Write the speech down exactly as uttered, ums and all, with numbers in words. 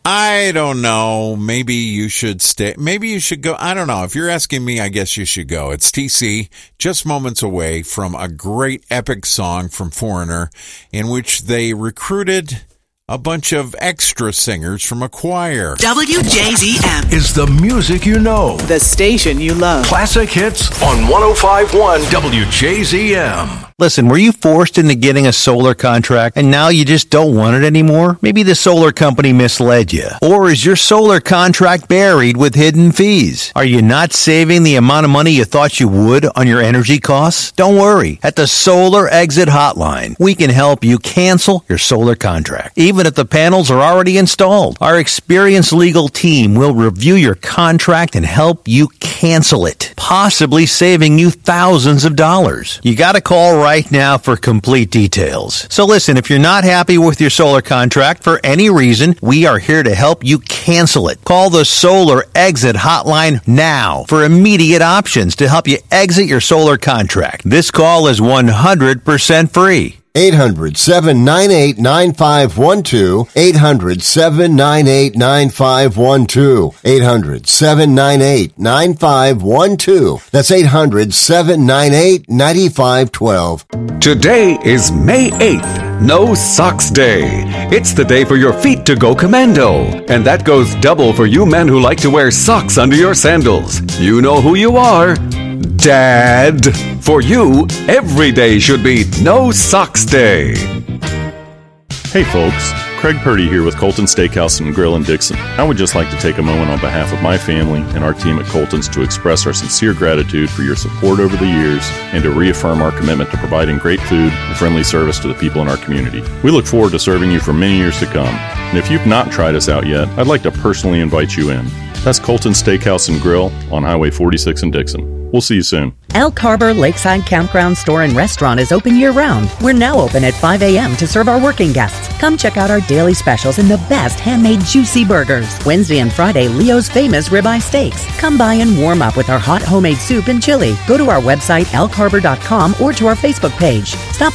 I don't know. Maybe you should stay. Maybe you should go. I don't know. If you're asking me, I guess you should go. It's T C, just moments away from a great epic song from Foreigner in which they recruited a bunch of extra singers from a choir. W J Z M is the music you know. The station you love. Classic hits on one oh five point one W J Z M. Listen, were you forced into getting a solar contract and now you just don't want it anymore? Maybe the solar company misled you. Or is your solar contract buried with hidden fees? Are you not saving the amount of money you thought you would on your energy costs? Don't worry. At the Solar Exit Hotline, we can help you cancel your solar contract, even if the panels are already installed. Our experienced legal team will review your contract and help you cancel it, possibly saving you thousands of dollars. You got to call right right now for complete details. So listen, if you're not happy with your solar contract for any reason, we are here to help you cancel it. Call the Solar Exit Hotline now for immediate options to help you exit your solar contract. This call is one hundred percent free. eight hundred, seven nine eight, nine five one two. eight hundred, seven nine eight, nine five one two. eight hundred, seven nine eight, nine five one two. That's eight hundred, seven nine eight, nine five one two. Today is May eighth, No Socks Day. It's the day for your feet to go commando. And that goes double for you men who like to wear socks under your sandals. You know who you are. Dad. For you, every day should be No Socks Day. Hey folks, Craig Purdy here with Colton Steakhouse and Grill in Dixon. I would just like to take a moment on behalf of my family and our team at Colton's to express our sincere gratitude for your support over the years and to reaffirm our commitment to providing great food and friendly service to the people in our community. We look forward to serving you for many years to come. And if you've not tried us out yet, I'd like to personally invite you in. That's Colton's Steakhouse and Grill on Highway forty-six in Dixon. We'll see you soon. Elk Harbor Lakeside Campground Store and Restaurant is open year-round. We're now open at five a.m. to serve our working guests. Come check out our daily specials and the best handmade juicy burgers. Wednesday and Friday, Leo's famous ribeye steaks. Come by and warm up with our hot homemade soup and chili. Go to our website, elk harbor dot com, or to our Facebook page. Stop